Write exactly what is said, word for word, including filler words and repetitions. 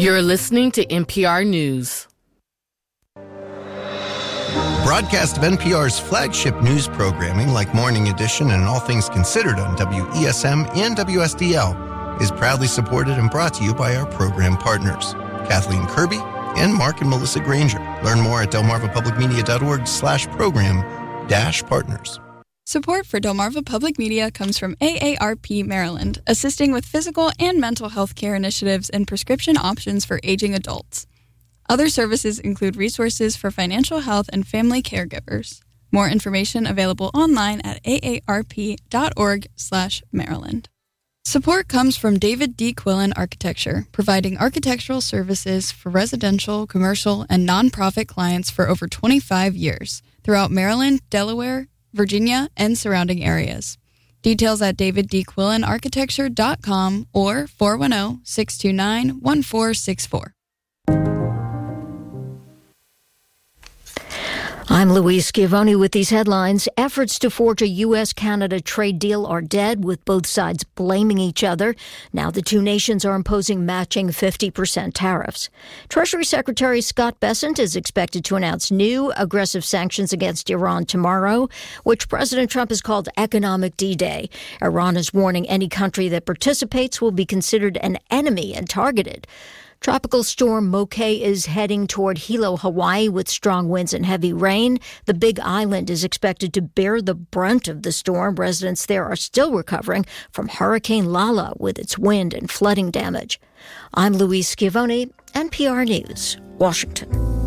You're listening to N P R News. Broadcast of N P R's flagship news programming like Morning Edition and All Things Considered on W E S M and W S D L is proudly supported and brought to you by our program partners, Kathleen Kirby and Mark and Melissa Granger. Learn more at delmarvapublicmedia.org slash program dash partners. Support for Delmarva Public Media comes from A A R P Maryland, assisting with physical and mental health care initiatives and prescription options for aging adults. Other services include resources for financial health and family caregivers. More information available online at aarp.org slash Maryland. Support comes from David D. Quillen Architecture, providing architectural services for residential, commercial, and nonprofit clients for over twenty-five years throughout Maryland, Delaware, Virginia, and surrounding areas. Details at david d quillen architecture dot com or four one zero, six two nine, one four six four. I'm Louise Schiavone with these headlines. Efforts to forge a U S Canada trade deal are dead, with both sides blaming each other. Now the two nations are imposing matching fifty percent tariffs. Treasury Secretary Scott Bessent is expected to announce new aggressive sanctions against Iran tomorrow, which President Trump has called economic D-Day. Iran is warning any country that participates will be considered an enemy and targeted. Tropical storm Moke is heading toward Hilo, Hawaii, with strong winds and heavy rain. The Big Island is expected to bear the brunt of the storm. Residents there are still recovering from Hurricane Lala with its wind and flooding damage. I'm Louise Schiavone, N P R News, Washington.